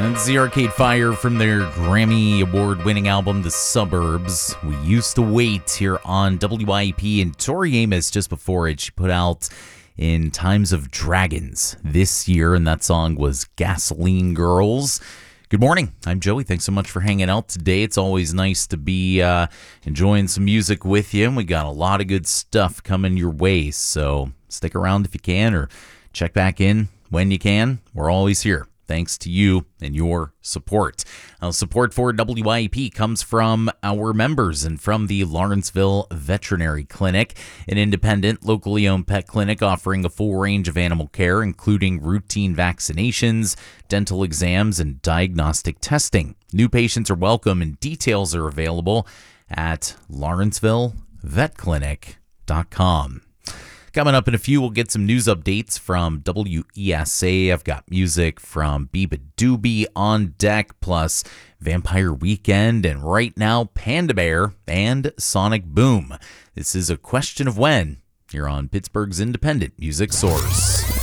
It's the Arcade Fire from their Grammy Award-winning album, The Suburbs. We Used to Wait here on WIP, and Tori Amos, just before it, she put out In Times of Dragons this year, and that song was Gasoline Girls. Good morning. I'm Joey. Thanks so much for hanging out today. It's always nice to be enjoying some music with you, and we got a lot of good stuff coming your way, so stick around if you can, or check back in when you can. We're always here. Thanks to you and your support. Support for WIP comes from our members and from the Lawrenceville Veterinary Clinic, an independent, locally owned pet clinic offering a full range of animal care, including routine vaccinations, dental exams, and diagnostic testing. New patients are welcome, and details are available at lawrencevillevetclinic.com. Coming up in a few, we'll get some news updates from WESA. I've got music from Biba Doobie on deck, plus Vampire Weekend, and right now, Panda Bear and Sonic Boom. This is A Question of When, here on Pittsburgh's independent music source.